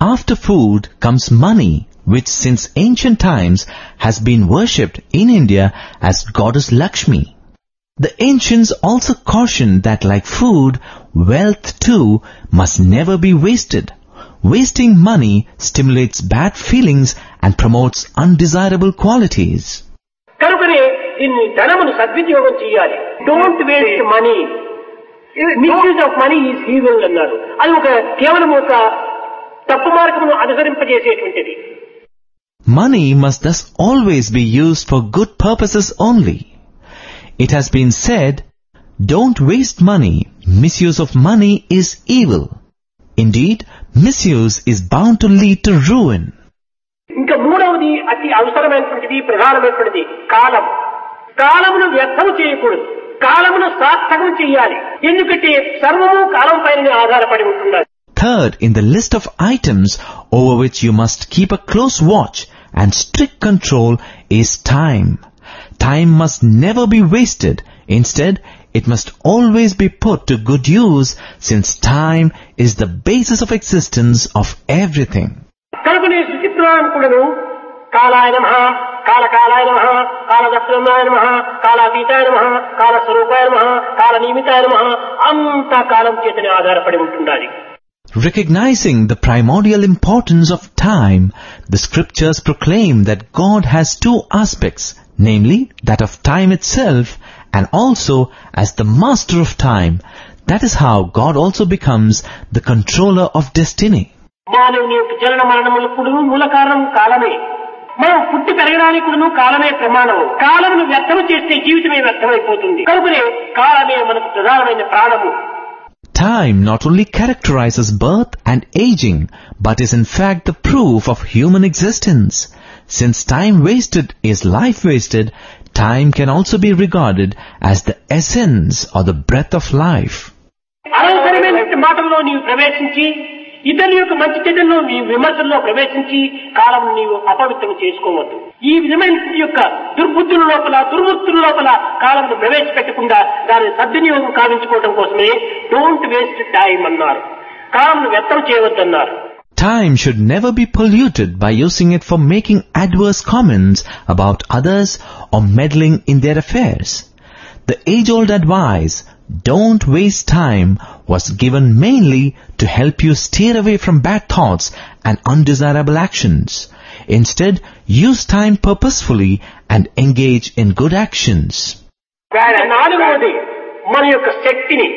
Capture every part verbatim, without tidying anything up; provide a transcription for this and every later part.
after food comes money, which since ancient times has been worshipped in India as goddess Lakshmi. The ancients also cautioned that like food, wealth too must never be wasted. Wasting money stimulates bad feelings and promotes undesirable qualities. కనుకనే దీన్ని ధనమును సద్వినియోగం చేయాలి. Don't waste money. Misuse of money is evil అన్నారు. అది ఒక కేవలం ఒక తప్పు మార్గమును అనుసరింపజేసేటువంటిది. Money must thus always be used for good purposes only. It has been said, don't waste money. Misuse of money is evil. Indeed, misuse is bound to lead to ruin. ఇంకా మూడవది అతి అవసరమైనటువంటిది ప్రధానమైనటువంటిది కాలం. కాలమును వ్యర్థం చేయకూడదు. కాలమును సార్థకం చేయాలి. ఎందుకంటే సర్వము కాలం పైన ఆధారపడి ఉంటుంది. Third in the list of items over which you must keep a close watch and strict control is time. Time must never be wasted. Instead, it must always be put to good use, since time is the basis of existence of everything. కనుకనే సుచిత్రాయం కూడాను కాలాయ నమః, కాలకాలాయ నమః, కాలదక్షిణాయ నమః, కాలాతీతాయ నమః, కాలస్వరూపాయ నమః, కాలనిమితాయ నమః అంతా కాలం చేతనే ఆధారపడి ఉంటుండాలి. Recognizing the primordial importance of time, the scriptures proclaim that God has two aspects, namely that of time itself and also as the master of time. That is how God also becomes the controller of destiny. మానవుని యొక్క జనన మరణములకు మూల కారణం కాలమే. మనం పుట్టి పెరగడానికి కూడా కాలమే ప్రమాణం. కాలమును వ్యర్థం చేస్తే జీవితమే వ్యర్థమైపోతుంది. కనుకనే కాలమే మనకు ప్రధానమైన ప్రాణము. Time not only characterizes birth and aging, but is in fact the proof of human existence. Since time wasted is life wasted, time can also be regarded as the essence or the breath of life. అనవసరమైన మాటల్లో నీవు ప్రవేశించి ఇతరుల యొక్క మంచి చెడ్డల్లో నీ విమర్శల్లో ప్రవేశించి కాలం నీవు అపవిత్రం చేసుకోవద్దు. ఈ విధమైన యొక్క దుర్బుద్ధుల లోపల దుర్వృత్తుల లోపల కాలంను ప్రవేశపెట్టకుండా దాన్ని సద్వినియోగం కావించుకోవడం కోసమే డోంట్ వేస్ట్ టైం అన్నారు. కాలంను వ్యర్థం చేయవద్దన్నారు. Time should never be polluted by using it for making adverse comments about others or meddling in their affairs. The age-old advice, don't waste time, was given mainly to help you steer away from bad thoughts and undesirable actions. Instead, use time purposefully and engage in good actions. నాలుగవది మన యొక్క శక్తిని,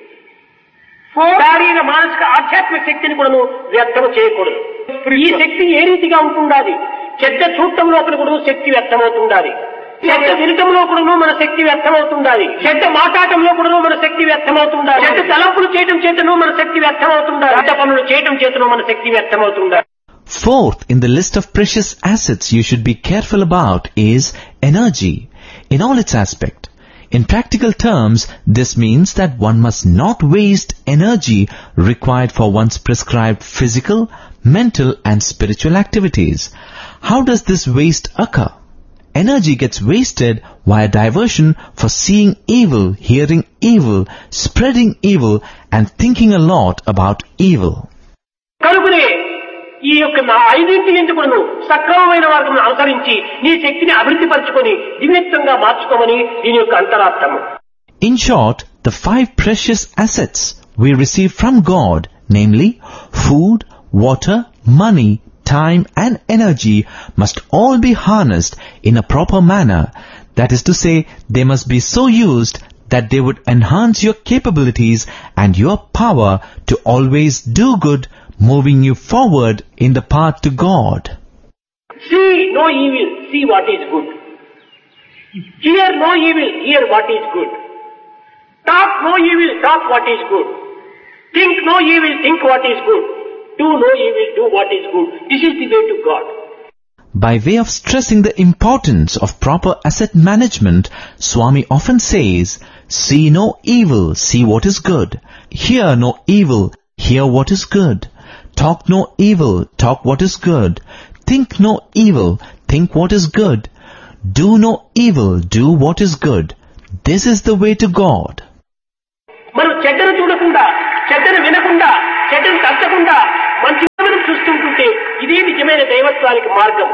శారీర మానసిక ఆధ్యాత్మిక శక్తిని కూడా వ్యర్థం చేయకూడదు. ఈ శక్తి ఏ రీతిగా ఉంటుండాలి? చెడ్డ చూడటం లోపల కూడా శక్తి వ్యర్థమవుతుండాలి. చెడ్డ వినటంలో కూడా మన శక్తి వ్యర్థమవుతుండాలి. చెడ్డ మాట్లాడటంలో కూడా మన శక్తి వ్యర్థమవుతుండాలి. చెడ్డ తలంపులు చేయటం చేతను మన శక్తి వ్యర్థమవుతుండాలి. చెడ్డ పనులు చేయటం చేతను మన శక్తి వ్యర్థమవుతుండాలి. Fourth in the list of precious assets you should be careful about is energy in all its aspect. In practical terms, this means that one must not waste energy required for one's prescribed physical, mental and spiritual activities. How does this waste occur? Energy gets wasted via diversion for seeing evil, hearing evil, spreading evil and thinking a lot about evil. కనుకనే ఈ యొక్క నా ఐదింటి ఎందుకు సక్రమమైన మార్గమును అనుసరించి నీ శక్తిని అభివృద్ధి పరచుకొని దివ్యత్వంగా మార్చుకోమని దీని యొక్క అంతరార్థము. In short, the five precious assets we receive from God, namely food, water, money, time and energy, must all be harnessed in a proper manner. That is to say, they must be so used that they would enhance your capabilities and your power to always do good, moving you forward in the path to God. See no evil, see what is good. Hear no evil, hear what is good. Talk no evil, talk what is good. Think no evil, think what is good. Do no evil, do what is good. This is the way to God. By way of stressing the importance of proper asset management, Swami often says, see no evil, see what is good. Hear no evil, hear what is good. Talk no evil, talk what is good. Think no evil, think what is good. Do no evil, do what is good. This is the way to God. మనం చెడ్డను చూడకుండా, చెడ్డను వినకుండా, చెడ్డను తలచకుండా మంచి చూస్తుంటూ వారికి మార్గం.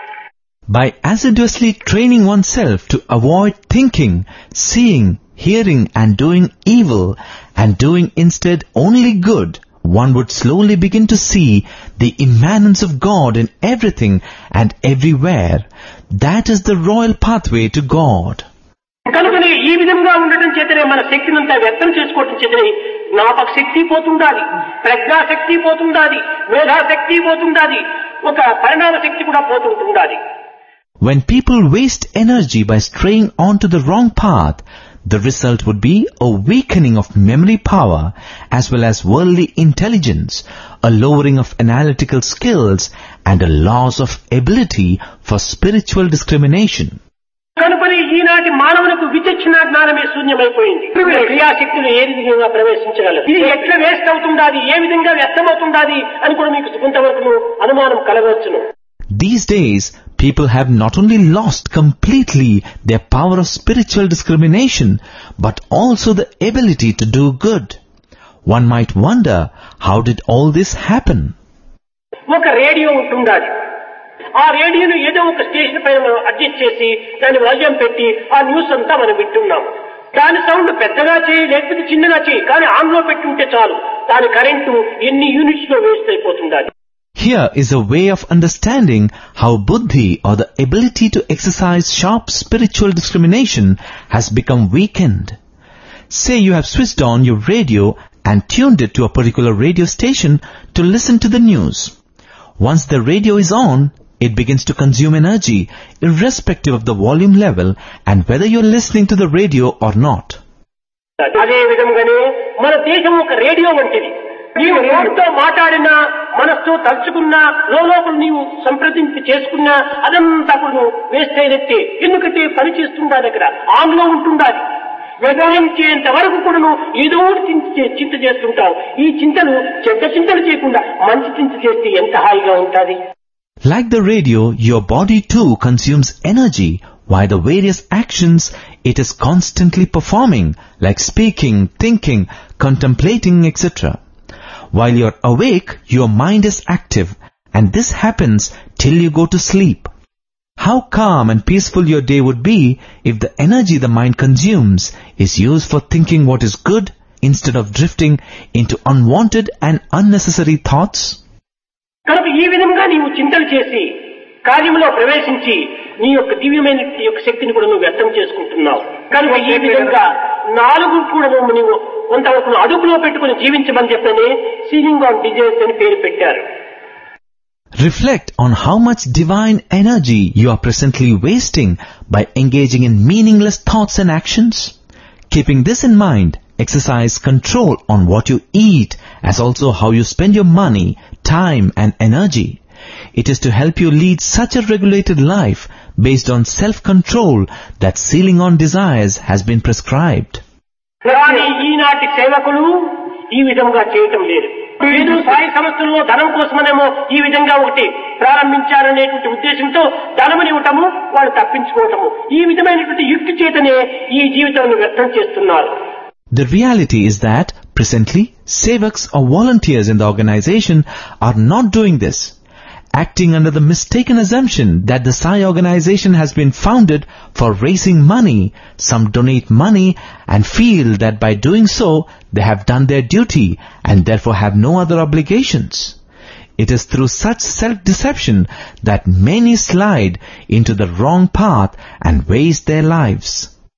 By assiduously training oneself to avoid thinking, seeing, hearing and doing evil, and doing instead only good, one would slowly begin to see the immanence of God in everything and everywhere. That is the royal pathway to God. కనుకనే ఈ విధంగా ఉండటం చేతనే మన శక్తినంతా వ్యక్తం చేసుకోవటం చేతనే జ్ఞాపక శక్తి పోతుండాలి, ప్రజ్ఞాశక్తి పోతుండాలి, మేధాశక్తి పోతుండాలి, ఒక పరిణామ శక్తి కూడా పోతుండాలి. When people waste energy by straying onto the wrong path, the result would be a weakening of memory power as well as worldly intelligence, a lowering of analytical skills and a loss of ability for spiritual discrimination. కనుకని ఈనాటి మానవులకు విచక్షణ జ్ఞానమే శూన్యమైపోయింది. క్రియాశక్తులు ఏ విధంగా ప్రవేశించగలరు, ఇది ఎట్లా waste అవుతుండాది, ఏ విధంగా వ్యర్థమవుతుండాది అని కూడా మీకు కొంతవరకు అనుమానం కలగవచ్చును. These days, people have not only lost completely their power of spiritual discrimination, but also the ability to do good. One might wonder, how did all this happen? ఒక రేడియో ఉంటుండాలి. ఆ రేడియోను ఏదో ఒక స్టేషన్ పైన మనం అడ్జస్ట్ చేసి దాని volume పెట్టి ఆ న్యూస్ అంతా మనం వింటున్నాం. దాని సౌండ్ పెద్దగా చేయి లేకపోతే చిన్నగా చేయి, కానీ ఆన్ లో పెట్టి ఉంటే చాలు, దాని కరెంటు ఎన్ని యూనిట్స్ లో waste అయిపోతుండాలి. Here is a way of understanding how buddhi, or the ability to exercise sharp spiritual discrimination, has become weakened. Say you have switched on your radio and tuned it to a particular radio station to listen to the news. Once the radio is on, it begins to consume energy, irrespective of the volume level and whether you're listening to the radio or not. అదే విధంగానే మన దేశం ఒక radio వంటిది. నీవు నోటితో మాట్లాడినా, మనస్తో తలుచుకున్నా, లోపల నీవు సంప్రదింపు చేసుకున్నా అదంతా కూడా వేస్ట్ అయినట్టే. ఎందుకంటే పని చేస్తుండాలి, అక్కడ ఆన్లో ఉంటుండాలి. వ్యవహరించేంత వరకు కూడా నువ్వు ఏదో చింత చేస్తుంటావు. ఈ చింతను చెడ్డ చింతలు చేయకుండా మంచి చింత చేస్తే ఎంత హాయిగా ఉంటుంది. Like the radio, your body too consumes energy, while the various actions it is constantly performing, like speaking, thinking, contemplating, et cetera. While you're awake, your mind is active, and this happens till you go to sleep. How calm and peaceful your day would be if the energy the mind consumes is used for thinking what is good instead of drifting into unwanted and unnecessary thoughts? కనుక ఈ విధంగా నీవు చింతలు చేసి కార్యంలో ప్రవేశించి నీ యొక్క దివ్యమైన యొక్క శక్తిని కూడా నువ్వు వ్యక్తం చేసుకుంటున్నావు. కనుక ఈ విధంగా నాలుగు కూడా నువ్వు కొంతవరకు అదుపులో పెట్టుకుని జీవించమని చెప్పని సీలింగ్ ఆన్ డిజైర్స్ అని పేరు పెట్టారు. Reflect on how much divine energy you are presently wasting by engaging in meaningless thoughts and actions. Keeping this in mind, exercise control on what you eat as also how you spend your money, time and energy. It is to help you lead such a regulated life based on self-control that sealing on desires has been prescribed. కానీ ఈనాటి సేవకులు ఈ విధంగా చేయటం లేదు. ఏదో సాయి సంస్థల్లో ధనం కోసమనేమో ఈ విధంగా ఒకటి ప్రారంభించారనేటువంటి ఉద్దేశంతో ధనమని ఇవ్వటము, వాళ్ళు తప్పించుకోవటము, ఈ విధమైనటువంటి యుక్తి చేతనే ఈ జీవితాన్ని వ్యర్థం చేస్తున్నారు. The reality is that presently sevaks or volunteers in the organization are not doing this, acting under the mistaken assumption that the Sai organization has been founded for raising money. Some donate money and feel that by doing so they have done their duty and therefore have no other obligations. It is through such self-deception that many slide into the wrong path and waste their lives.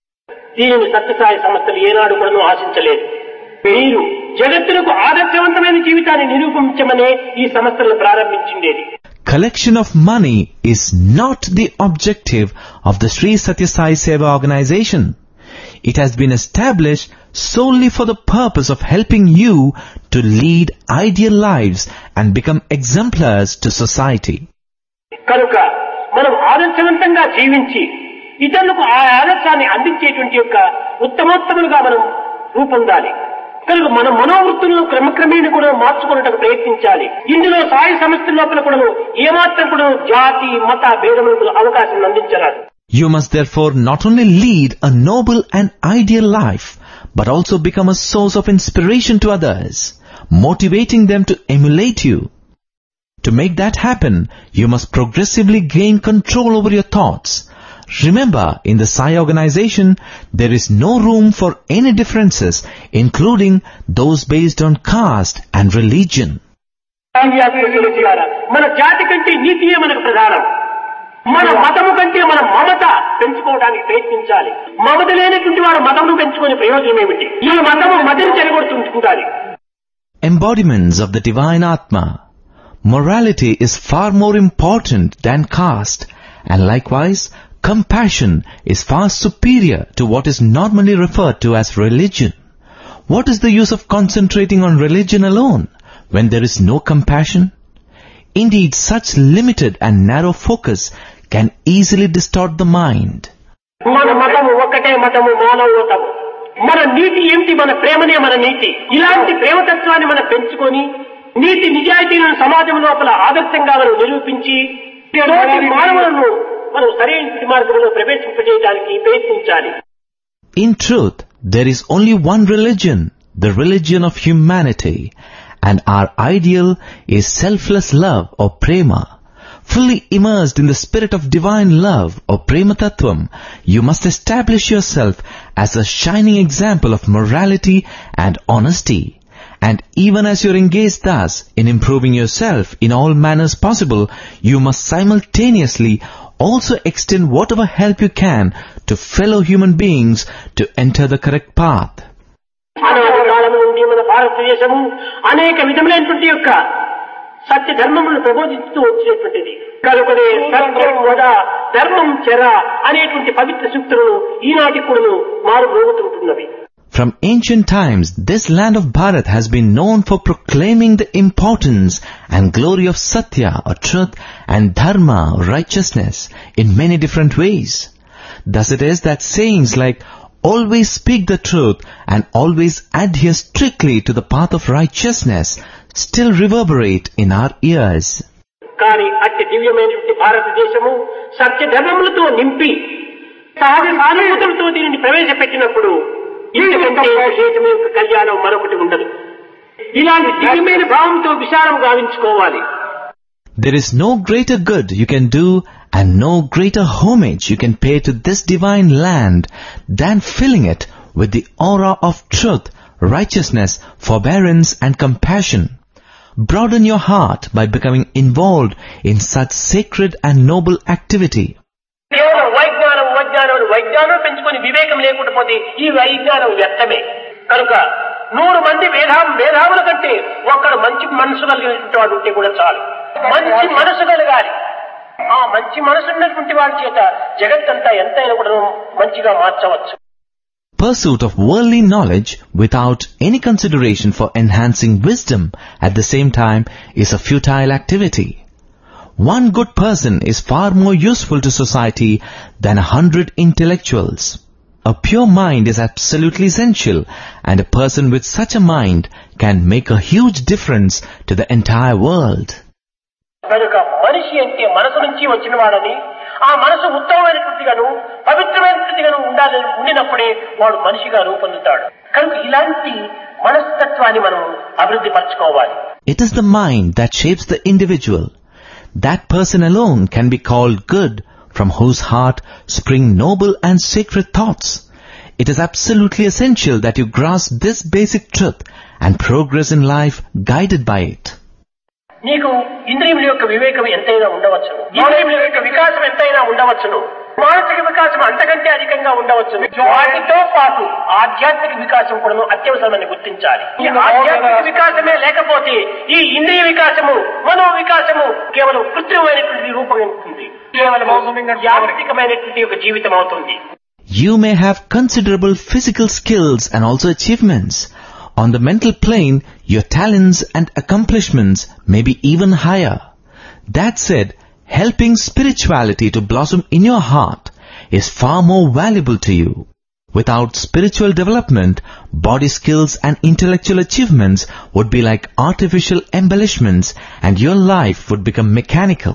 దీనిని సత్యసాయి సంస్థలు ఏనాడు కూడా ఆశించలేదు. మీరు జగత్తులకు ఆదర్శవంతమైన జీవితాన్ని నిరూపించమనే ఈ సంస్థలను ప్రారంభించిండేది. Collection of money is not the objective of the Sri Satya Sai Seva organization. It has been established solely for the purpose of helping you to lead ideal lives and become exemplars to society. కనుక మనం ఆదర్శవంతంగా జీవించి ఇతరులకు ఆ ఆదర్శాన్ని అందించేటువంటి యొక్క ఉత్తమోత్తములుగా మనం రూపొందాలి. కనుక మన మనోవృత్తులను క్రమక్రమేణా కూడా మార్చుకున్నట్టు ప్రయత్నించాలి. ఇందులో సాయి సంస్థ లోపల కూడా ఏమాత్రం కూడా జాతి మత భేదములకు అవకాశం అందించరాదు. You must therefore not only lead a noble and ideal life, but also become a source of inspiration to others, motivating them to emulate you. To make that happen, you must progressively gain control over your thoughts. Remember, in the Sai organization, there is no room for any differences, including those based on caste and religion. మన జాతి కంటే నీతియే మనకు ప్రధానం. మన మతము కంటే మన మమత పెంచుకోవడానికి ప్రయత్నించాలి. మమత లేనటువంటి వారు మతమును పెంచుకునే ప్రయోజనం ఏమిటి? ఈ మతము మతిని చెడగొడుతుంటుంది. Embodiments of the divine Atma. Morality is far more important than caste, and likewise, compassion is far superior to what is normally referred to as religion. What is the use of concentrating on religion alone when there is no compassion? Indeed, such limited and narrow focus can easily distort the mind. మన మతము ఒక్కటే మతము మానవోతము. మన నీతి ఏంటి? మన ప్రేమనే మన నీతి. ఇలాంటి ప్రేమతత్వాన్ని మనం పెంచుకొని నీతి నిజాయితీలను సమాజం లోపల ఆదర్శంగా మనం నిరూపించి మానవులను మనం సరైన మార్గంలో ప్రవేశింపజేయడానికి ప్రయత్నించాలి. In truth, there is only one religion, the religion of humanity, and our ideal is selfless love or prema. Fully immersed in the spirit of divine love or prema tattvam, you must establish yourself as a shining example of morality and honesty. And even as you're engaged thus in improving yourself in all manners possible, you must simultaneously also extend whatever help you can to fellow human beings to enter the correct path. అనాది కాలం నుండి మన భారతదేశము అనేక విధములైనటువంటి యొక్క సత్య ధర్మములను ప్రబోధిస్తూ వచ్చినటువంటిది. కనుకనే సత్యం వద ధర్మం చెర అనేటువంటి పవిత్ర సూక్తులను ఈనాటి కూడా మారుమోగుతుంటున్నవి. From ancient times, this land of Bharat has been known for proclaiming the importance and glory of Satya or truth and Dharma or righteousness in many different ways. Thus it is that sayings like always speak the truth and always adhere strictly to the path of righteousness still reverberate in our ears. కానీ అట్టి దివ్యమైనటువంటి భారతదేశము సత్య ధర్మములతో నింపి సహజ సానుభూతులతో దీనిని ప్రవేశపెట్టినప్పుడు ఇంతకంటే విశేషమైన కళ్యాణం మరొకటి ఉండదు. ఇలాంటి దివ్యమైన భావంతో విశాలం గావించుకోవాలి. There is no greater good you can do and no greater homage you can pay to this divine land than filling it with the aura of truth, righteousness, forbearance and compassion. Broaden your heart by becoming involved in such sacred and noble activity. కేవలం వైజ్ఞానం వైజ్ఞానం వైజ్ఞానం పెంచుకొని వివేకం లేకుండా పోతే ఈ వైజ్ఞానం వ్యర్థమే. కనుక నూరు మంది మేధా మేధావుల కంటే ఒక్కడు మంచి మనసు కలిగినటువంటి వాడు ఉంటే కూడా చాలు. మంచి మనసు కలగాలి. ఆ మంచి మనసు ఉన్నటువంటి వాడి చేత జగత్తంతా ఎంతైనా కూడా మంచిగా మార్చవచ్చు. Pursuit of worldly knowledge without any consideration for enhancing wisdom at the same time is a futile activity. One good person is far more useful to society than a hundred intellectuals. A pure mind is absolutely essential, and a person with such a mind can make a huge difference to the entire world. కనుక మనిషి అంటే మనసు నుంచి వచ్చిన వాడని ఆ మనసు ఉత్తమమైనటువంటిగాను పవిత్రమైనటువంటిగాను ఉండాలని ఉండినప్పుడే వాడు మనిషిగా రూపొందుతాడు. కనుక ఇలాంటి మనస్తత్వాన్ని మనం అభివృద్ధి పరచుకోవాలి. It is the mind that shapes the individual. That person alone can be called good, from whose heart spring noble and sacred thoughts. It is absolutely essential that you grasp this basic truth and progress in life guided by it. నీకు ఇంద్రియముల యొక్క వివేకం ఎంతైనా ఉండవచ్చును, ఇంద్రియముల యొక్క వికాసం ఎంతైనా ఉండవచ్చును, మానసిక వికాసం అంతకంటే అధికంగా ఉండవచ్చును. వాటితో పాటు ఆధ్యాత్మిక వికాసం కూడా అత్యవసరమని గుర్తించాలి. ఈ ఆధ్యాత్మిక వికాసమే లేకపోతే ఈ ఇంద్రియ వికాసము మనో వికాసము కేవలం కృత్రిమైనటువంటి రూపం ఉంటుంది, కేవలం యాంత్రికమైనటువంటి ఒక జీవితం అవుతుంది. You may have considerable physical skills and also achievements. On the mental plane, your talents and accomplishments may be even higher. That said, helping spirituality to blossom in your heart is far more valuable to you. Without spiritual development, body skills and intellectual achievements would be like artificial embellishments and your life would become mechanical.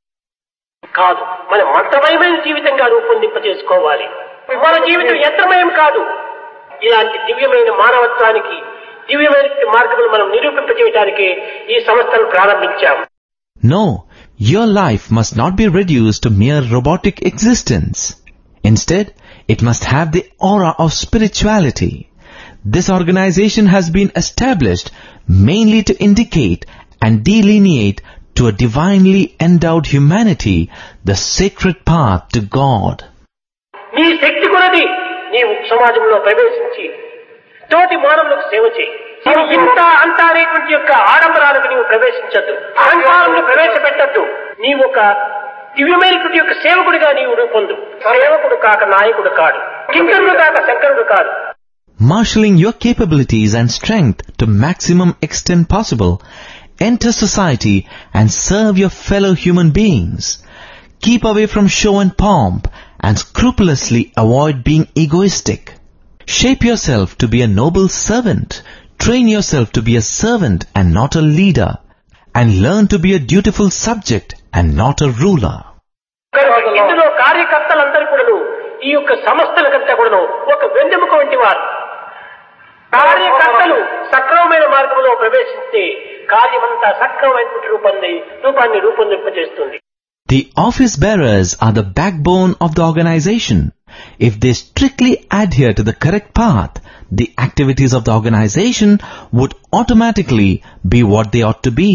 కాదు, మన మంత్రమయమైన జీవితంగా రూపొందింప చేసుకోవాలి. మన జీవితం యంత్రమయం కాదు. ఇలాంటి దివ్యమైన మానవత్వానికి దివ్యమైన మార్గములు మనం నిరూపింపజేయడానికి ఈ సంస్థను ప్రారంభించాము. No, your life must not be reduced to mere robotic existence. Instead, it must have the aura of spirituality. This organization has been established mainly to indicate and delineate to a divinely endowed humanity the sacred path to God. నీ శక్తి కొలది నీవు సమాజంలో ప్రవేశించి తోటి మానవులకు సేవ చేయి. నీవు ఇంత అంత అనేటువంటి యొక్క ఆడంబరాలకు నీవు ప్రవేశించద్దు, అహంకారంలో ప్రవేశపెట్టద్దు. నీవు ఒక దివ్యమైనటువంటి యొక్క సేవకుడిగా నీవు రూపొందు. సేవకుడు కాక నాయకుడు కాడు, కింకరుడు కాక శంకరుడు కాడు. Marshalling your capabilities and strength to maximum extent possible, enter society and serve your fellow human beings. Keep away from show and pomp and scrupulously avoid being egoistic. Shape yourself to be a noble servant. Train yourself to be a servant and not a leader. And learn to be a dutiful subject and not a ruler. ఇందులో కార్యకర్తలందరూ కూడాను ఈ యొక్క సంస్థలకంతా కూడాను ఒక వెన్నెముక వంటి వారు. కార్యకర్తలు సక్రమమైన మార్గంలో ప్రవేశిస్తే కార్యమంతా సక్రమమైన రూపాన్ని రూపాన్ని రూపొందింపజేస్తుంది. The office bearers are the backbone of the organization. If they strictly adhere to the correct path, the activities of the organization would automatically be what they ought to be.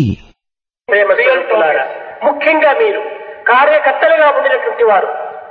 ముఖ్యంగా మీరు కార్యకర్తలుగా ఉండినటువంటి వారు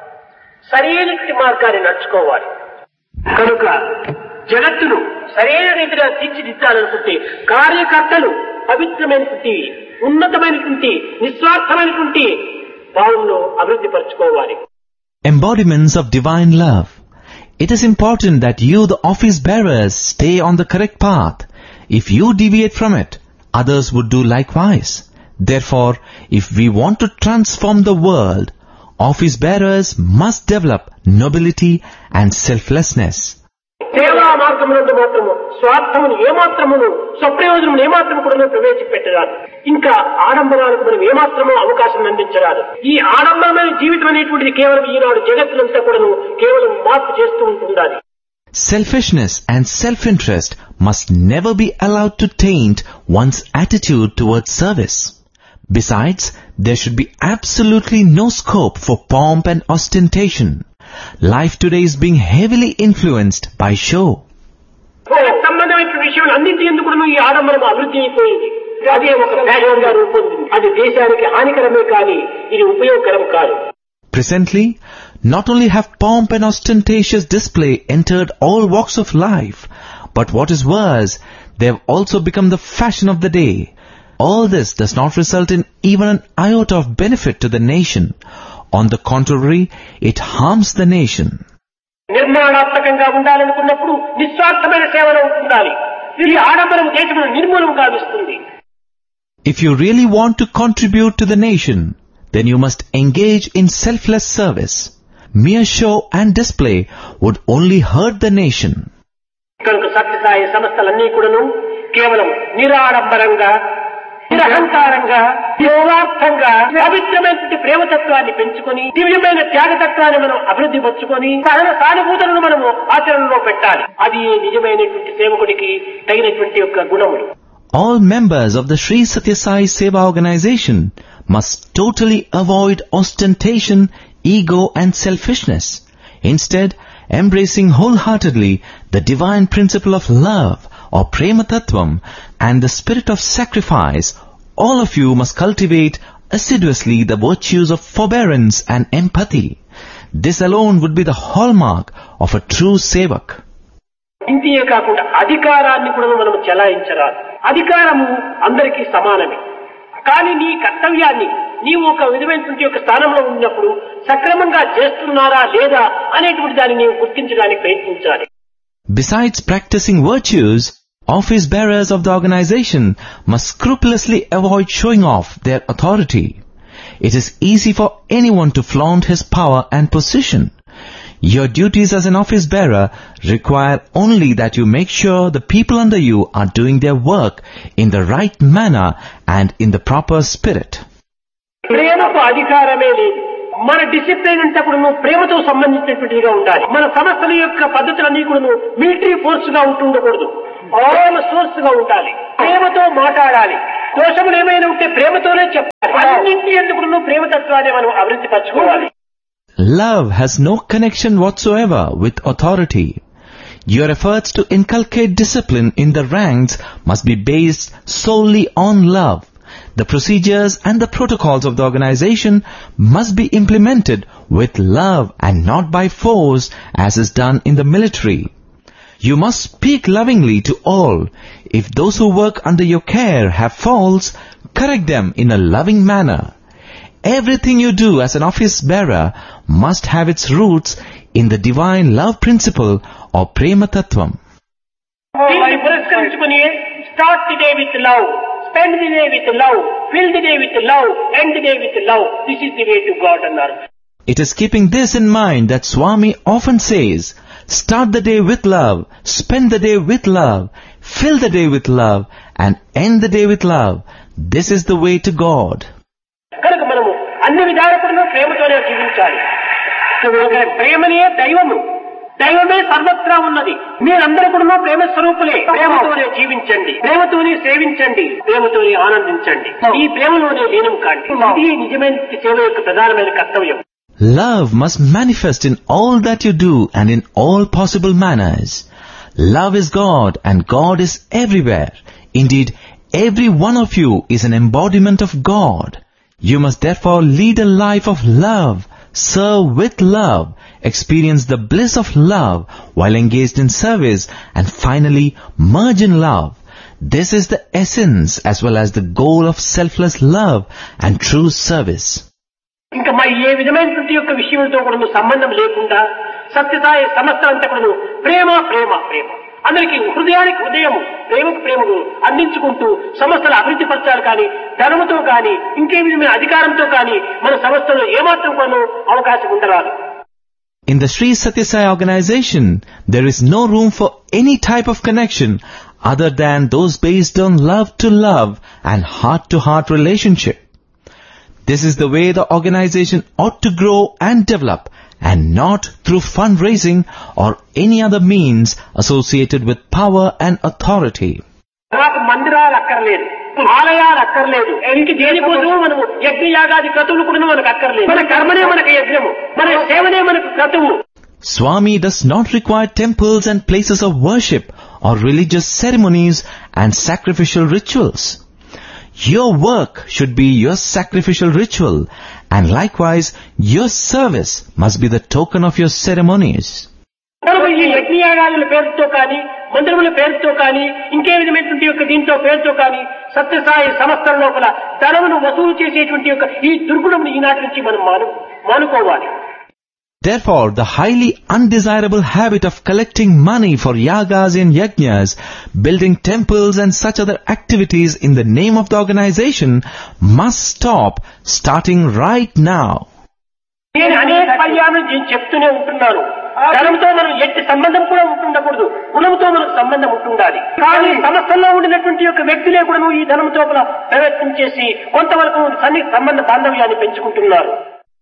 సరైనటువంటి మార్గాన్ని నడుచుకోవాలి. కనుక జగత్తును సరైన రీతిగా తీర్చిదిద్దాలనుకుంటే కార్యకర్తలు పవిత్రమైనటువంటి ఉన్నతమైనటువంటి నిస్వార్థమైనటువంటి భావంలో అభివృద్ధి పరచుకోవాలి. Embodiments of divine love. It is important that you, the office bearers, stay on the correct path. If you deviate from it, others would do likewise. Therefore, if we want to transform the world, office bearers must develop nobility and selflessness. సేవా మార్గమునందు మాత్రము స్వార్థమును ఏమాత్రమును స్వప్రయోజనమును ఏమాత్రము కూడా ప్రవేశపెట్టరాదు. ఇంకా ఆడంబరాలకు మనం ఏమాత్రమూ అవకాశం అందించరాదు. ఈ ఆడంబరమైన జీవితం అనేటువంటిది కేవలం ఈనాడు జగత్తులంతా కూడా కేవలం మార్పు చేస్తూ ఉంటుండాలి. Selfishness and self-interest must never be allowed to taint one's attitude towards service. Besides, there should be absolutely no scope for pomp and ostentation. Life today is being heavily influenced by show. సంబంధమైన విషయం అన్నింటి ఎందుకు ఈ ఆడంబరం అభివృద్ధి అయిపోయింది. అదే ఒక fashion గా రూపొందింది. అది దేశానికి హానికరమే కానీ ఇది ఉపయోగకరం కాదు. Presently, not only have pomp and ostentatious display entered all walks of life, but what is worse, they have also become the fashion of the day. All this does not result in even an iota of benefit to the nation. On the contrary, it harms the nation. నిర్మాణాత్మకంగా ఉండాలనుకున్నప్పుడు నిస్వార్థమైన సేవలో ఉండాలి. ఇది ఆడంబరం దేశమును నిర్మూలన గావిస్తుంది. If you really want to contribute to the nation, then you must engage in selfless service. Mere show and display would only hurt the nation. కనుక సత్యసాయి సంస్థలన్నీ కూడాను కేవలం నిరాడంబరంగా నిరహంకారంగా యోగార్థంగా పవిత్రమైన ప్రేమతత్వాన్ని పెంచుకొని దివ్యమైన త్యాగతత్వాన్ని మనం అభివృద్ధి పరుచుకొని సహన సానుభూతులను మనము ఆచరణలో పెట్టాలి. అది నిజమైనటువంటి సేవకుడికి తగినటువంటి యొక్క గుణములు. All members of the Sri Satya Sai Seva organization must totally avoid ostentation, ego and selfishness. Instead, embracing wholeheartedly the divine principle of love or prema tattvam and the spirit of sacrifice, all of you must cultivate assiduously the virtues of forbearance and empathy. This alone would be the hallmark of a true sevak. ఇంతే కాకుండా అధికారాన్ని కూడా మనం చెలాయించరాదు. అధికారము అందరికీ సమానమే. కానీ నీ కర్తవ్యాన్ని నీవు ఒక విధమైనటువంటి ఒక స్థానంలో ఉన్నప్పుడు సక్రమంగా చేస్తున్నారా లేదా అనేటువంటి దాన్ని నీవు గుర్తించడానికి ప్రయత్నించాలి. Besides practicing virtues, office bearers of the organization must scrupulously avoid showing off their authority. It is easy for anyone to flaunt his power and position. Your duties as an office bearer require only that you make sure the people under you are doing their work in the right manner and in the proper spirit. ప్రేమకు అధికారమే లేదు. మన discipline అంతా కూడా ప్రేమతో సంబంధించినటువంటిగా ఉండాలి. మన సంస్థల యొక్క పద్ధతులన్నీ కూడా మిలిటరీ ఫోర్స్ గా ఉంటుండకూడదు. ప్రేమ సోర్స్ గా ఉండాలి. ప్రేమతో మాట్లాడాలి. దోషములు ఏమైనా ఉంటే ప్రేమతోనే చెప్పాలి. కూడాను ప్రేమతత్వాన్ని మనం అభివృద్ధి పరచుకోవాలి. Love has no connection whatsoever with authority. Your efforts to inculcate discipline in the ranks must be based solely on love. The procedures and the protocols of the organization must be implemented with love and not by force as is done in the military. You must speak lovingly to all. If those who work under your care have faults, correct them in a loving manner. Everything you do as an office bearer must have its roots in the divine love principle or Prema Tattvam. దీన్ని పురస్కరించుకుని start the day with love, spend the day with love, fill the day with love, end the day with love. This is the way to God అన్నారు. It is keeping this in mind that Swami often says, start the day with love, spend the day with love, fill the day with love, and end the day with love. This is the way to God. కనుక మనము అన్ని విధాలుగా ప్రేమతోనే జీవించాలి. ప్రేమనే దైవము, దైవమే సర్వత్రా ఉన్నది. మీరందరూ కూడా ప్రేమ స్వరూపులే. ప్రేమతోనే జీవించండి, ప్రేమతోనే సేవించండి, ప్రేమతోనే ఆనందించండి. ఈ ప్రేమలోనే లీనం కాండి. ఇది నిజమైన సేవ యొక్క ప్రధానమైన కర్తవ్యం. Love must manifest in all that you do and in all possible manners. Love is God and God is everywhere. Indeed, every one of you is an embodiment of God. You must therefore lead a life of love, serve with love, experience the bliss of love while engaged in service, and finally merge in love. This is the essence as well as the goal of selfless love and true service. ఇంకా మరి ఏ విధమైనటువంటి యొక్క విషయంతో కూడా సంబంధం లేకుండా సత్యసాయి సమస్త అంతా కూడా ప్రేమ ప్రేమ ప్రేమ అందరికీ హృదయానికి హృదయము ప్రేమకు ప్రేమకు అందించుకుంటూ సంస్థలు అభివృద్ధి పరచాలి. కానీ ధనముతో కానీ ఇంకే విధమైన అధికారంతో కానీ మన సంస్థలో ఏమాత్రం కూడా అవకాశం ఉండరాదు. In the Sri Satya Sai organization, there is no room for any type of connection other than those based on love to love and heart to heart relationship. This is the way the organization ought to grow and develop, and not through fundraising or any other means associated with power and authority. నాకు మందిరాలు అక్కర్లేదు, ఆలయాలు అక్కర్లేదు, ఇంటి దేనికోసమో మనము యజ్ఞ యాగాది క్రతువులు కూడా మనకు అక్కర్లేదు. మన కర్మనే మనకు యజ్ఞము, మన సేవనే మనకు క్రతువు. Swami does not require temples and places of worship or religious ceremonies and sacrificial rituals. Your work should be your sacrificial ritual, and likewise your service must be the token of your ceremonies. కనుక ఈ యజ్ఞయాగాదుల పేరుతో కానీ మందిరముల పేరుతో కానీ ఇంకే విధమైనటువంటి యొక్క దీంతో పేరుతో కానీ సత్యసాయి సంస్థల లోపల ధనమును వసూలు చేసేటువంటి యొక్క ఈ దుర్గుణమును ఈనాటి నుంచి మనం మాను మానుకోవాలి. Therefore, the highly undesirable habit of collecting money for yagas and yajnas, building temples and such other activities in the name of the organization must stop starting right now. నేను అనేక పర్యాలు చెప్తూనే ఉంటున్నాను, ధనంతో మనం ఎట్టి సంబంధం కూడా ఉంటుండకూడదు, గుణంతో మనకు సంబంధం ఉంటుండాలి. కానీ సంస్థల్లో ఉండినటువంటి యొక్క వ్యక్తులే కూడా ఈ ధనంతో ప్రయత్నం చేసి కొంతవరకు సన్ని సంబంధ బాంధవ్యాన్ని పెంచుకుంటున్నారు.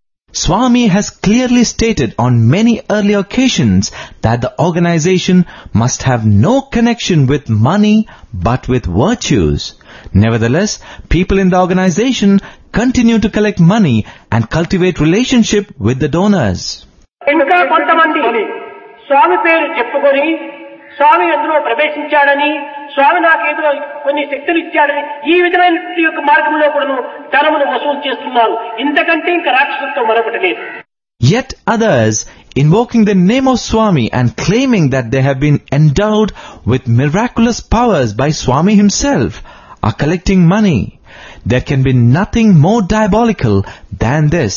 Swami has clearly stated on many earlier occasions that the organization must have no connection with money but with virtues. Nevertheless, people in the organization continue to collect money and cultivate relationship with the donors. ఇంకా కొంతమంది స్వామి పేరు చెప్పుకొని స్వామి అందులో ప్రవేశించాడని, స్వామి నాకు ఏదో కొన్ని శక్తులు ఇచ్చాడని ఈ విధమైన యొక్క మార్గంలో కూడా ధనమును వసూలు చేస్తున్నారు. ఇంతకంటే ఇంకా రాక్షసత్వం మరొకటి లేదు. Yet others, invoking the name of Swami and claiming that they have been endowed with miraculous powers by Swami himself, are collecting money. There can be nothing more diabolical than this.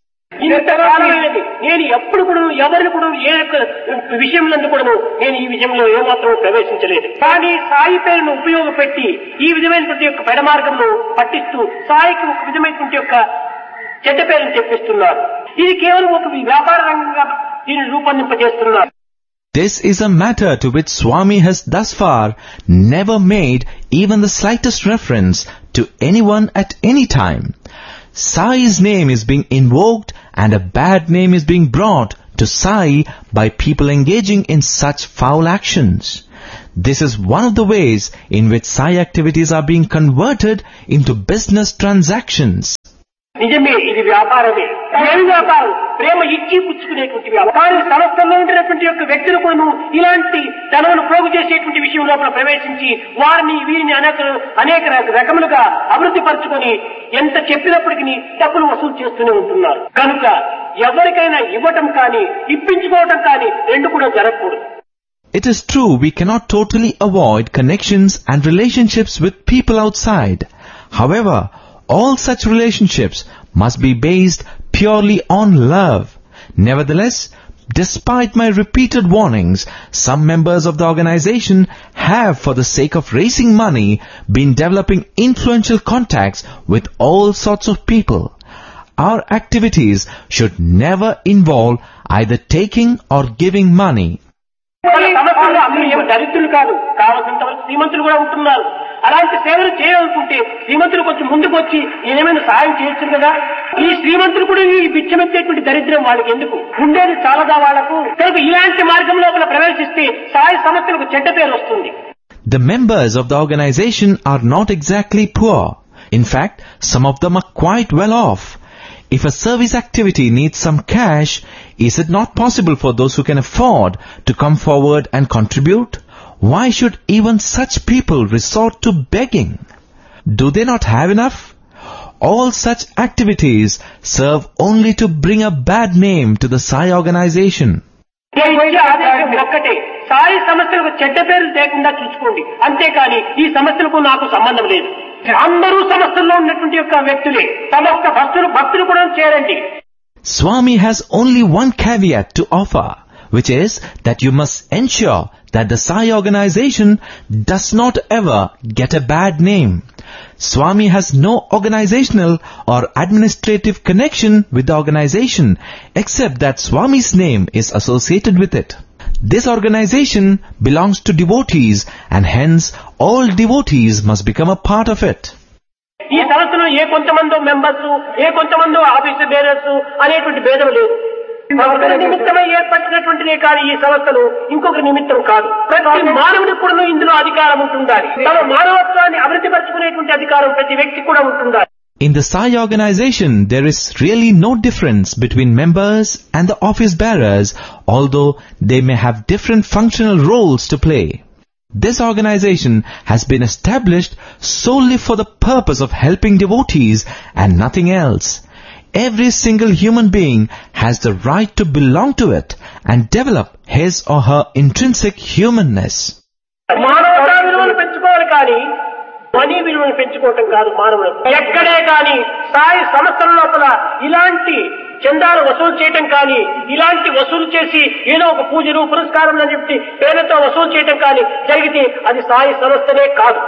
ఇంతకాలమైనది నేను ఎప్పుడు కూడా ఎవరిని కూడా ఏ విషయంలో కూడా నేను ఈ విషయంలో ఏమాత్రం ప్రవేశించలేదు. కానీ సాయి పేరును ఉపయోగపెట్టి ఈ విధమైనటువంటి యొక్క పెడమార్గంలో పట్టిస్తూ సాయికి ఒక విధమైనటువంటి యొక్క చెడ్డ పేరును తెప్పిస్తున్నారు. ఇది కేవలం ఒక వ్యాపార రంగంగా దీన్ని రూపొందింపజేస్తున్నారు. This is a matter to which Swami has thus far never made even the slightest reference to anyone at any time. Sai's name is being invoked and a bad name is being brought to Sai by people engaging in such foul actions. This is one of the ways in which Sai activities are being converted into business transactions. నిజమే, ఇది వ్యాపారమే. ఏమి వ్యాపారం? ప్రేమ ఇచ్చి పుచ్చుకునేటువంటి వ్యాపారం. కానీ సంస్థల్లో ఉంటున్నటువంటి యొక్క వ్యక్తులు కూడా ఇలాంటి ధనమును పోగు చేసేటువంటి విషయం లోపల ప్రవేశించి వారిని వీరిని అనేక అనేక రకములుగా అభివృద్ధి పరుచుకొని ఎంత చెప్పినప్పటికీ డబ్బులు వసూలు చేస్తూనే ఉంటున్నారు. కనుక ఎవరికైనా ఇవ్వటం కానీ ఇప్పించుకోవటం కానీ రెండు కూడా జరగకూడదు. It is true we cannot totally avoid connections and relationships with people outside. However, all such relationships must be based purely on love. Nevertheless, despite my repeated warnings, some members of the organization have, for the sake of raising money, been developing influential contacts with all sorts of people. Our activities should never involve either taking or giving money. సమస్యలు అందరూ ఏమో దరిద్రులు కాదు, కావాల్సినంత వరకు శ్రీమంతులు కూడా ఉంటున్నారు. అలాంటి సేవలు చేయాలనుకుంటే శ్రీమంతులు కొంచెం ముందుకు వచ్చి ఏమైనా సహాయం చేయొచ్చు కదా. ఈ శ్రీమంతులు కూడా ఈ బిచ్చమెత్తేటువంటి దరిద్రం వాళ్ళకి ఎందుకు ఉండేది చాలదా వాళ్లకు? కనుక ఇలాంటి మార్గం లోపల ప్రవేశిస్తే సాయి సంస్థలకు చెడ్డ పేరు వస్తుంది. The members of the organization are not exactly poor. In fact, some of them are quite well off. If a service activity needs some cash, is it not possible for those who can afford to come forward and contribute? Why should even such people resort to begging? Do they not have enough? All such activities serve only to bring a bad name to the Sai organization. ఒక్కటే, సాయి సమస్యలకు చెడ్డ పేరు లేకుండా చూసుకోండి, అంతేకాని ఈ సమస్యలకు నాకు సంబంధం లేదు. అందరూ సమస్యల్లో ఉన్నటువంటి యొక్క వ్యక్తులే, సమస్త భక్తులు భక్తులు కూడా చేరండి. Swami has only one caveat to offer, which is that you must ensure that the Sai organization does not ever get a bad name. Swami has no organizational or administrative connection with the organization except that Swami's name is associated with it. This organization belongs to devotees and hence all devotees must become a part of it. ఈ సంస్థలో ఏ కొంతమందో members, ఏ కొంతమందో officer bearers అనేటువంటి భేదం లేదు. ఒకరి నిమిత్తమై ఏర్పడినటువంటిదే కానీ ఈ సంస్థలు ఇంకొక నిమిత్తం కాదు. ప్రతి మానవుడికి కూడా ఇందులో అధికారం ఉంటుండాలి. తమ మానవత్వాన్ని అభివృద్ధి పరచుకునేటువంటి అధికారం ప్రతి వ్యక్తికి కూడా ఉంటుండాలి. In the Sai organization, there is really no difference between members and the office bearers, although they may have different functional roles to play. This organization has been established solely for the purpose of helping devotees and nothing else. Every single human being has the right to belong to it and develop his or her intrinsic humanness. మానవతా విలువను పెంచుకోవాలి కానీ money విలువను పెంచుకోవటం కాదు మానవులకు. ఎక్కడే కానీ సాయి సంస్థల లోపల ఇలాంటి చందాలు వసూలు చేయటం కానీ, ఇలాంటి వసూలు చేసి ఏదో ఒక పూజలు పురస్కారం అని చెప్పి పేరుతో వసూలు చేయటం కానీ జరిగితే అది సాయి సంస్థనే కాదు.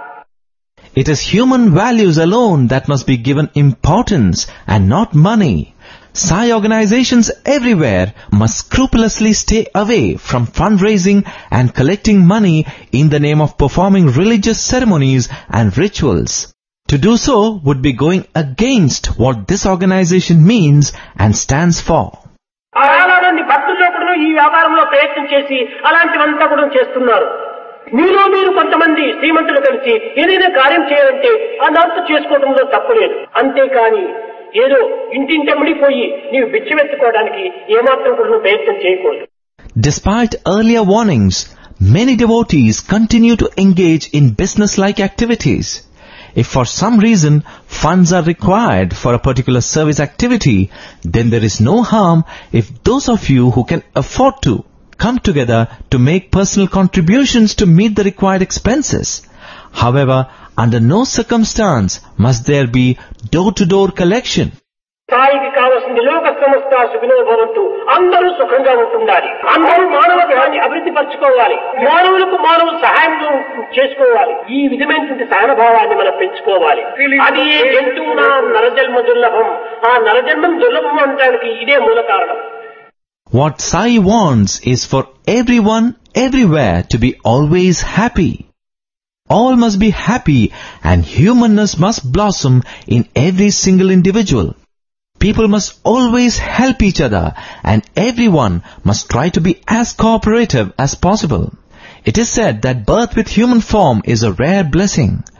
It is human values alone that must be given importance and not money. Sai organizations everywhere must scrupulously stay away from fundraising and collecting money in the name of performing religious ceremonies and rituals. To do so would be going against what this organization means and stands for. అలాంటి భక్తుల్లో కూడా ఈ వ్యాపారంలో ప్రయత్నం చేసి అలాంటివంతా కూడా చేస్తున్నారు. మీలో మీరు కొంతమంది శ్రీమంతులు కలిసి ఏదైనా కార్యం చేయాలంటే అదంతా చేసుకోవడంలో తప్పులేదు. అంతేకాని ఏదో ఇంటింట ముడిపోయి నీవు బిచ్చమెత్తుకోవడానికి ఏమాత్రం కూడా ప్రయత్నం చేయకూడదు. Despite earlier warnings, many devotees continue to engage in business-like activities. If for some reason funds are required for a particular service activity, then there is no harm if those of you who can afford to come together to make personal contributions to meet the required expenses. However, under no circumstance must there be door-to-door collection. సాయికి కావాల్సింది లోక సమస్త సుఖినో భవంతు, అందరూ సుఖంగా ఉంటుండాలి, అందరూ మానవత్వాన్ని అభివృద్ధి పరచుకోవాలి, మానవులకు మానవులు సహాయం చేసుకోవాలి. ఈ విధమైనటువంటి సహనభావాన్ని మనం పెంచుకోవాలి. అది ఏ జంతువున నరజన్మ దుర్లభం, ఆ నరజన్మం దుర్లభం అనడానికి ఇదే మూల కారణం. What Sai wants is for everyone, everywhere to be always happy. All must be happy and humanness must blossom in every single individual. People must always help each other and everyone must try to be as cooperative as possible. It is said that birth with human form is a rare blessing.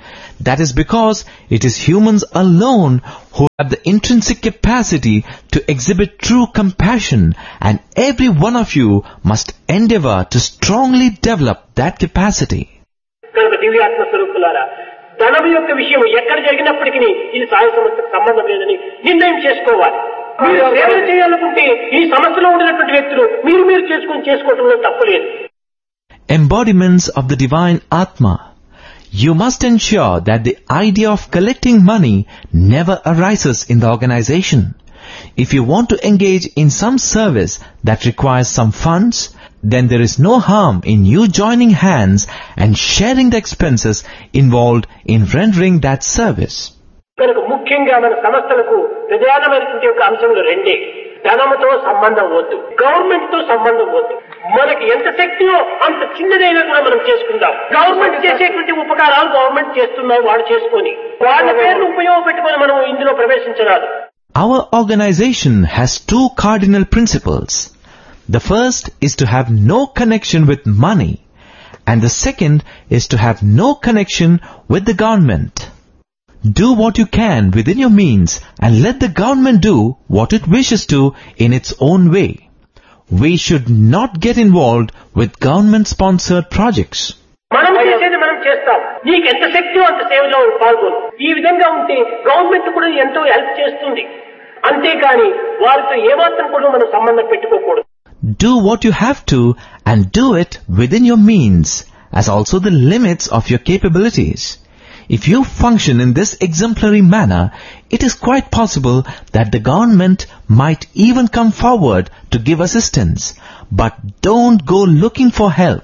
That is because it is humans alone who have the intrinsic capacity to exhibit true compassion, and every one of you must endeavor to strongly develop that capacity. కనుక దివ్యాత్మ స్వరూపులారా, ధనం యొక్క విషయం ఎక్కడ జరిగినప్పటికీ ఇది సాయ సమస్యకు సంబంధం లేదని నిర్ణయం చేసుకోవాలి. మీరు సేవలు చేయాలనుకుంటే ఈ సమస్యలో ఉండినటువంటి వ్యక్తులు మీరు మీరు చేసుకుని చేసుకోవడంలో తప్పులేదు. Embodiments of the divine Atma, you must ensure that the idea of collecting money never arises in the organization. If you want to engage in some service that requires some funds, then there is no harm in you joining hands and sharing the expenses involved in rendering that service. కనుక ముఖ్యంగా మన సంస్థలకు ప్రధానమైనటువంటి ఒక అంశంలో రెండే. ధనముతో సంబంధం వద్దు, గవర్నమెంట్ తో సంబంధం వద్దు. మనకి ఎంత శక్తియో అంత చిన్నదైనా కూడా మనం చేసుకుందాం. గవర్నమెంట్ చేసేటువంటి ఉపకారాలు గవర్నమెంట్ చేస్తున్నాయి, వాడు చేసుకొని వాళ్ళ పేరును ఉపయోగపెట్టుకొని మనం ఇందులో ప్రవేశించరాదు. Our organization has two cardinal principles. The first is to have no connection with money, and the second is to have no connection with the government. Do what you can within your means and let the government do what it wishes to in its own way. We should not get involved with government-sponsored projects. మనం చేసేది మనం చేస్తాం. నీకు ఎంత శక్తియో అంత సేవలో పాల్గొను. ఈ విధంగా ఉంటే గవర్నమెంట్ కూడా ఎంతో హెల్ప్ చేస్తుంది. అంతేకాని వారితో ఏమాత్రం కూడా మనం సంబంధం పెట్టుకోకూడదు. Do what you have to and do it within your means, as also the limits of your capabilities. If you function in this exemplary manner, it is quite possible that the government might even come forward to give assistance. But don't go looking for help.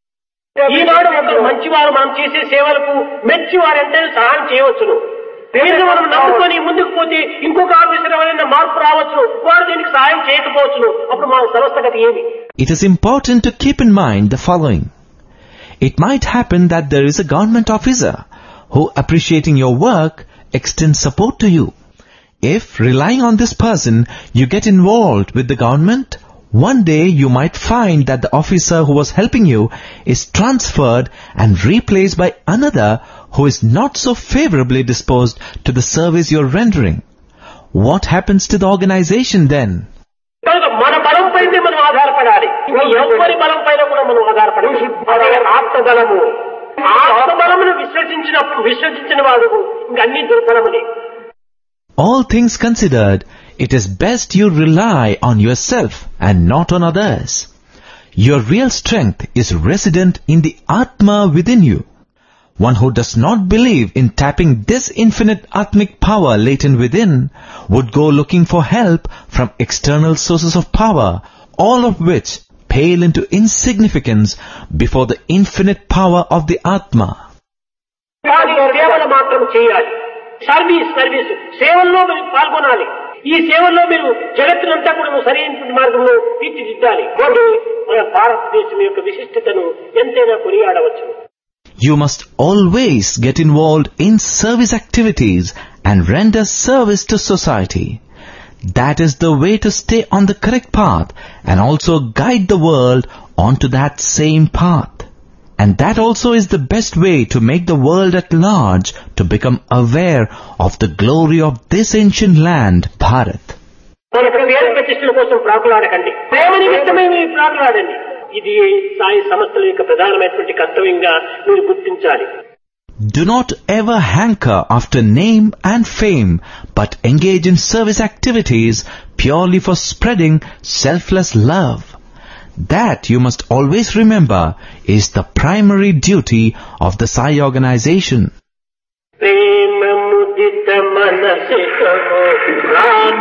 ఈనాడు ఒకరు మంచివారు మనం చేసే సేవలకు మెచ్చివారు ఎంతైనా సహాయం చేయవచ్చును. దీన్ని మనం నమ్ముకొని ముందుకు పోతే ఇంకొక ఆఫీసర్ ఎవరైనా మార్పు రావచ్చును, వారు దీనికి సహాయం చేయకపోవచ్చును. అప్పుడు మన సంస్థగతి ఏమి? It is important to keep in mind the following. It might happen that there is a government officer who, appreciating your work, extends support to you. If, relying on this person, you get involved with the government, one day you might find that the officer who was helping you is transferred and replaced by another who is not so favorably disposed to the service you're rendering. What happens to the organization then? మన బలం పైనే మనం ఆధారపడాలి. ఎవరి బలం పైన కూడా మనం ఆధారపడాలి. అదే ఆత్మబలము. ఆత్మబలమును విశ్వసించినప్పుడు విశ్వసించిన వాడు ఇంక అన్ని దుర్బలములే. All things considered, it is best you rely on yourself and not on others. Your real strength is resident in the Atma within you. One who does not believe in tapping this infinite Atmic power latent within would go looking for help from external sources of power, all of which pale into insignificance before the infinite power of the Atma. కానీ సేవలు మాత్రం చేయాలి. Service service సేవల్లో మీరు పాల్గొనాలి. ఈ సేవల్లో మీరు జగత్తునంతా కూడా సరైన మార్గంలో తీర్చిదిద్దాలి. కాబట్టి మన భారతదేశం యొక్క విశిష్టతను ఎంతైనా కొనియాడవచ్చు. You must always get involved in service activities and render service to society. That is the way to stay on the correct path and also guide the world onto that same path. And that also is the best way to make the world at large to become aware of the glory of this ancient land, Bharat. మనకు వేరే ప్రతిష్టల కోసం ప్రాకులాడకండి. ప్రేమ నిమిత్తమై మీరు ప్రాకులాడండి. ఇది సాయి సంస్థల యొక్క ప్రధానమైనటువంటి కర్తవ్యంగా మీరు గుర్తించాలి. Do not ever hanker after name and fame, but engage in service activities purely for spreading selfless love. That, you must always remember, is the primary duty of the Sai organization.